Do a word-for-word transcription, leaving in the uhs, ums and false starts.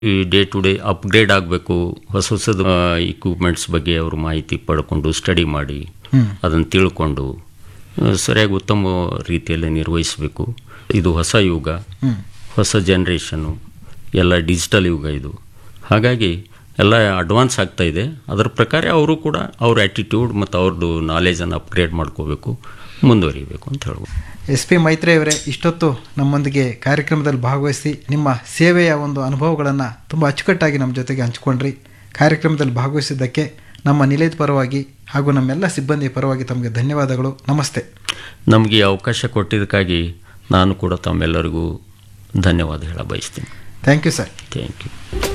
ಈ day to day upgrade ಆಗಬೇಕು, ಹೊಸ ಹೊಸದು ಇಕ್ವಿಪ್ಮೆಂಟ್ಸ್ ಬಗ್ಗೆ ಅವರು ಮಾಹಿತಿ ಪಡ್ಕೊಂಡು ಸ್ಟಡಿ ಮಾಡಿ ಅದನ್ನು ತಿಳ್ಕೊಂಡು ಸರಿಯಾಗಿ ಉತ್ತಮ ರೀತಿಯಲ್ಲಿ ನಿರ್ವಹಿಸಬೇಕು. ಇದು ಹೊಸ ಯುಗ, ಹೊಸ ಜನ್ರೇಷನ್ನು, ಎಲ್ಲ ಡಿಜಿಟಲ್ ಯುಗ ಇದು. ಹಾಗಾಗಿ ಎಲ್ಲ ಅಡ್ವಾನ್ಸ್ ಆಗ್ತಾ ಇದೆ. ಅದರ ಪ್ರಕಾರ ಅವರು ಕೂಡ ಅವ್ರ ಆ್ಯಟಿಟ್ಯೂಡ್ ಮತ್ತು ಅವ್ರದ್ದು ನಾಲೆಜನ್ನು ಅಪ್ಗ್ರೇಡ್ ಮಾಡ್ಕೋಬೇಕು, ಮುಂದುವರಿಬೇಕು ಅಂತ ಹೇಳ್ಬೋದು. ಎಸ್ ಪಿ ಮೈತ್ರಿ ಅವರೇ, ಇಷ್ಟೊತ್ತು ನಮ್ಮೊಂದಿಗೆ ಕಾರ್ಯಕ್ರಮದಲ್ಲಿ ಭಾಗವಹಿಸಿ ನಿಮ್ಮ ಸೇವೆಯ ಒಂದು ಅನುಭವಗಳನ್ನು ತುಂಬ ಅಚ್ಚುಕಟ್ಟಾಗಿ ನಮ್ಮ ಜೊತೆಗೆ ಹಂಚ್ಕೊಂಡ್ರಿ. ಕಾರ್ಯಕ್ರಮದಲ್ಲಿ ಭಾಗವಹಿಸಿದ್ದಕ್ಕೆ ನಮ್ಮ ನಿಲಯದ ಪರವಾಗಿ ಹಾಗೂ ನಮ್ಮೆಲ್ಲ ಸಿಬ್ಬಂದಿ ಪರವಾಗಿ ತಮಗೆ ಧನ್ಯವಾದಗಳು. ನಮಸ್ತೆ. ನಮಗೆ ಈ ಅವಕಾಶ ಕೊಟ್ಟಿದ್ದಕ್ಕಾಗಿ ನಾನು ಕೂಡ ತಮ್ಮೆಲ್ಲರಿಗೂ ಧನ್ಯವಾದ ಹೇಳ ಬಯಸ್ತೀನಿ. Thank you sir. Thank you.